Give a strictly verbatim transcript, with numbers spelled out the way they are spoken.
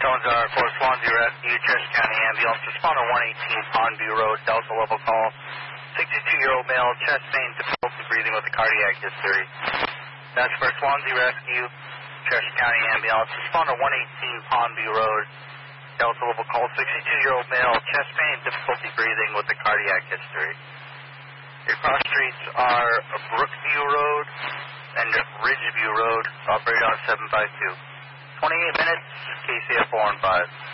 Tones are for Swansea Rescue, Church County Ambulance, responder one eighteen Pondview Road, Delta level call, sixty-two-year-old male, chest pain, difficulty breathing with a cardiac history. That's for Swansea Rescue, Church County Ambulance, responder one eighteen Pondview Road, Delta level call, sixty-two-year-old male, chest pain, difficulty breathing with a cardiac history. Your cross streets are Brookview Road and Ridgeview Road, operated on seven five two. twenty-eight minutes, K C F four one five.